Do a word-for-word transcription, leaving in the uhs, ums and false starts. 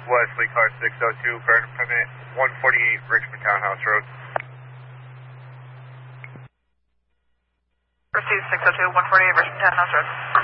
Wesley, car six oh two, burn permit, one forty-eight Richmond Townhouse Road. Received six oh two, one forty-eight Richmond Townhouse Road.